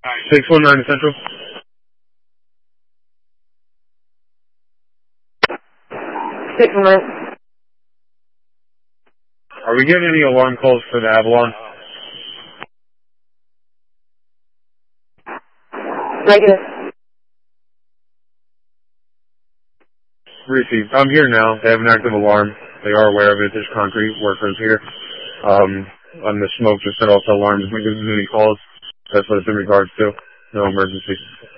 619 Central. 619. Are we getting any alarm calls for the Avalon? Negative. Received. I'm here now. They have an active alarm. They are aware of it. There's concrete workers here. On the smoke just set off the alarm. If we get any calls, that's what it's in regards to. No emergency.